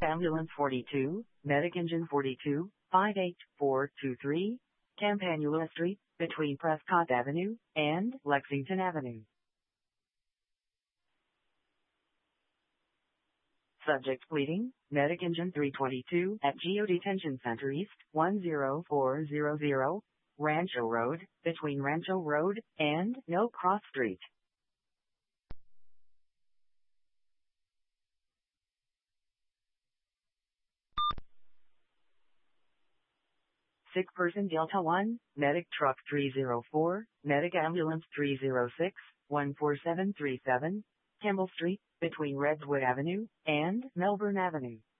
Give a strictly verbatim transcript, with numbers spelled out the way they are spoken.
Ambulance forty-two, Medic Engine forty-two, five eight four two three, Campanula Street, between Prescott Avenue and Lexington Avenue. Subject pleading, Medic Engine three twenty-two at Geo Detention Center East, one zero four zero zero, Rancho Road, between Rancho Road and No Cross Street. Sick person Delta one, Medic Truck three zero four, Medic Ambulance three zero six, one four seven three seven, Campbell Street, between Redwood Avenue and Melbourne Avenue.